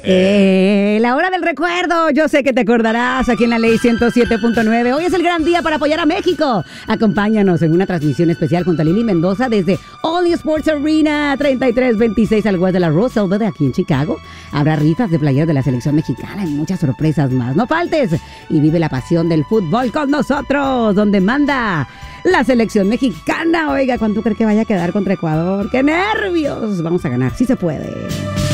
La hora del recuerdo. Yo sé que te acordarás aquí en la Ley 107.9. Hoy es el gran día para apoyar a México. Acompáñanos en una transmisión especial junto a Lili Mendoza desde All New Sports Arena 3326 al west de la Roosevelt de aquí en Chicago. Habrá rifas de playeras de la selección mexicana y muchas sorpresas más. No faltes y vive la pasión del fútbol con nosotros, donde manda la selección mexicana. Oiga, ¿cuánto crees que vaya a quedar contra Ecuador? ¡Qué nervios! Vamos a ganar, sí se puede.